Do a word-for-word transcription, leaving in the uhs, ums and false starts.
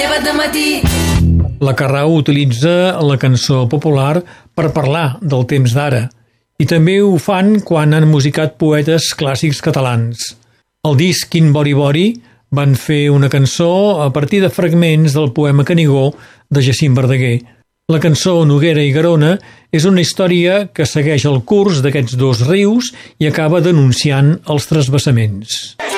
lleva't de matí. La Carrau utilitza la cançó popular per parlar del temps d'ara i també ho fan quan han musicat poetes clàssics catalans. Al disc Quin Bori Bori van fer una cançó a partir de fragments del poema Canigó de Jacint Verdaguer. La cançó Noguera i Garona és una història que segueix el curs d'aquests dos rius i acaba denunciant els transvasaments.